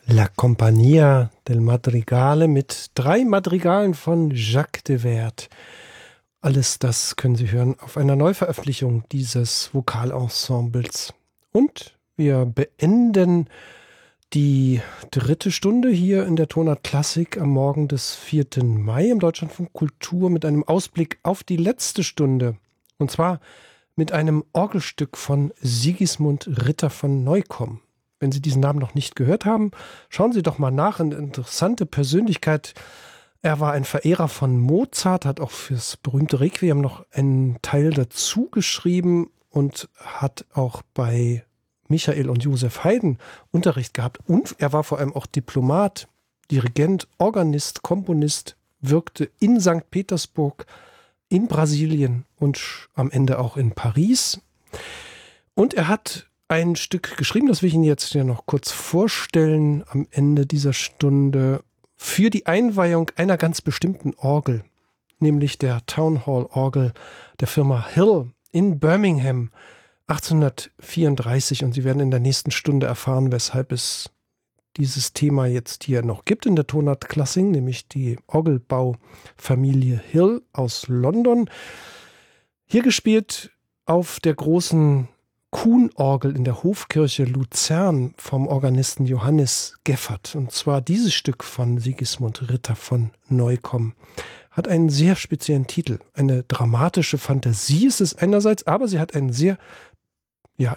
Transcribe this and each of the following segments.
La Compagnia del Madrigale mit 3 Madrigalen von Jacques de Werd. Alles das können Sie hören auf einer Neuveröffentlichung dieses Vokalensembles. Und wir beenden die 3. Stunde hier in der Tonart Klassik am Morgen des 4. Mai im Deutschlandfunk Kultur mit einem Ausblick auf die letzte Stunde. Und zwar mit einem Orgelstück von Sigismund Ritter von Neukomm. Wenn Sie diesen Namen noch nicht gehört haben, schauen Sie doch mal nach. Eine interessante Persönlichkeit. Er war ein Verehrer von Mozart, hat auch fürs berühmte Requiem noch einen Teil dazu geschrieben und hat auch bei Michael und Joseph Haydn Unterricht gehabt. Und er war vor allem auch Diplomat, Dirigent, Organist, Komponist, wirkte in St. Petersburg, in Brasilien und am Ende auch in Paris. Und er hat ein Stück geschrieben, das will ich Ihnen jetzt ja noch kurz vorstellen am Ende dieser Stunde, für die Einweihung einer ganz bestimmten Orgel, nämlich der Town Hall Orgel der Firma Hill in Birmingham 1834. Und Sie werden in der nächsten Stunde erfahren, weshalb es dieses Thema jetzt hier noch gibt in der Tonart Klassik, nämlich die Orgelbaufamilie Hill aus London. Hier gespielt auf der großen Kuhnorgel in der Hofkirche Luzern vom Organisten Johannes Geffert. Und zwar dieses Stück von Sigismund Ritter von Neukomm hat einen sehr speziellen Titel. Eine dramatische Fantasie ist es einerseits, aber sie hat einen sehr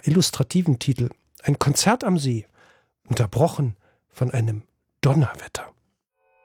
illustrativen Titel. Ein Konzert am See, unterbrochen von einem Donnerwetter.